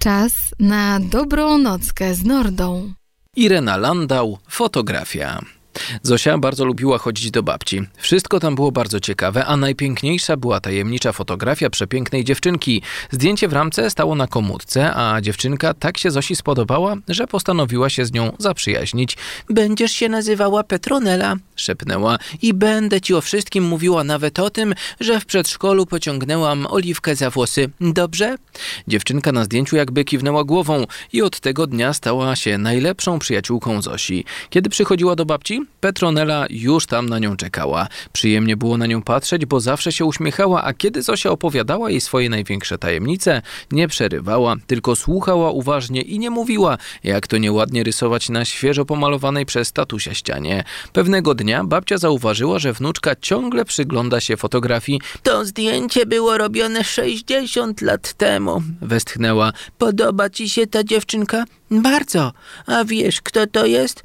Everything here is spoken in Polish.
Czas na dobrą nockę z Nordą. Irena Landau, fotografia. Zosia bardzo lubiła chodzić do babci. Wszystko tam było bardzo ciekawe, a najpiękniejsza była tajemnicza fotografia przepięknej dziewczynki. Zdjęcie w ramce stało na komódce, a dziewczynka tak się Zosi spodobała, że postanowiła się z nią zaprzyjaźnić. „Będziesz się nazywała Petronella”, szepnęła, „i będę ci o wszystkim mówiła, nawet o tym, że w przedszkolu pociągnęłam Oliwkę za włosy. Dobrze?” Dziewczynka na zdjęciu jakby kiwnęła głową i od tego dnia stała się najlepszą przyjaciółką Zosi. Kiedy przychodziła do babci, Petronella już tam na nią czekała. Przyjemnie było na nią patrzeć, bo zawsze się uśmiechała, a kiedy Zosia opowiadała jej swoje największe tajemnice, nie przerywała, tylko słuchała uważnie i nie mówiła, jak to nieładnie rysować na świeżo pomalowanej przez tatusia ścianie. Pewnego dnia babcia zauważyła, że wnuczka ciągle przygląda się fotografii. „To zdjęcie było robione 60 lat temu”, westchnęła. „Podoba ci się ta dziewczynka?” „Bardzo. A wiesz, kto to jest?”